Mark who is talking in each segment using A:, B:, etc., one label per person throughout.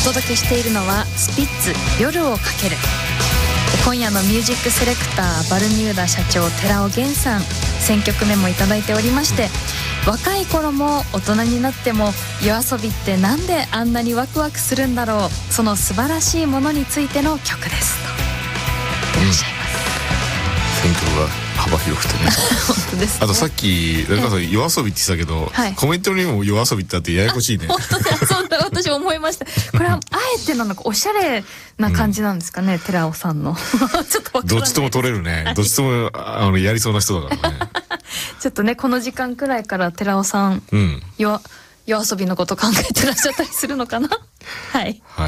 A: 届けしているのはスピッツ夜をかける。今夜のミュージックセレクターバルミューダ社長寺尾源さん、選曲メモいただいておりまして、若い頃も大人になっても夜遊びってなんであんなにワクワクするんだろう、その素晴らしいものについての曲ですといらっしゃいます。
B: 選曲が幅広くてね
A: 本当ですね。
B: あとさっき誰かさん夜遊びって言ってたけど、コメントにも夜遊びってあってややこしいね。
A: 本当だ、そんな私思いました。これはあえてなのかおしゃれな感じなんですかね、寺尾さんのちょっとわからない。
B: どっちとも取れるね。どっちともやりそうな人だからね。
A: ちょっとね、この時間くらいから寺尾さん、夜遊びのこと考えてらっしゃったりするのかな。はいはい。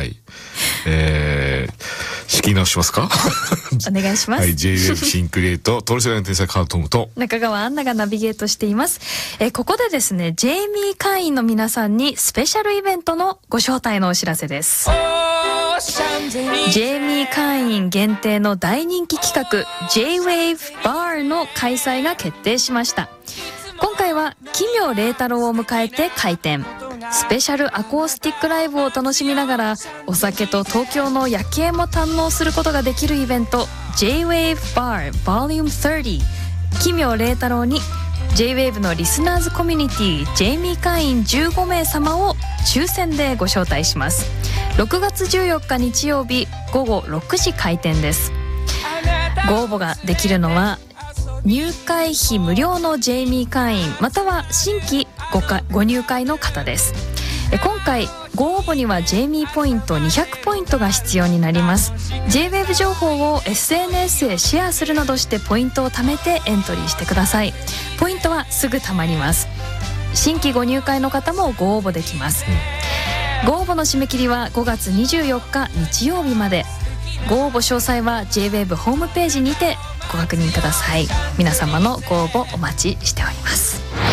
B: 仕切り直しますか。
A: お願いします。
B: はい、J-Wave シンクリエイトトルシャラの天才カートムと
A: 中川アンナがナビゲートしています。ここでですね、ジェイミー会員の皆さんにスペシャルイベントのご招待のお知らせです。ジェイミー会員限定の大人気企画 J-Wave Bar の開催が決定しました。今回は奇妙麗太郎を迎えて開店。スペシャルアコースティックライブを楽しみながらお酒と東京の夜景も堪能することができるイベント J-Wave Bar Vol. 30。奇妙麗太郎に J-Wave のリスナーズコミュニティジェイミー会員15名様を抽選でご招待します。6月14日日曜日午後6時開店です。ご応募ができるのは入会費無料のジェイミー会員または新規ご入会の方です。今回ご応募にはジェイミーポイント200ポイントが必要になります。 J-Wave 情報を SNS へシェアするなどしてポイントを貯めてエントリーしてください。ポイントはすぐ貯まります。新規ご入会の方もご応募できます。ご応募の締め切りは5月24日日曜日まで。ご応募詳細は J-Wave ホームページにてご確認ください。皆様のご応募お待ちしております。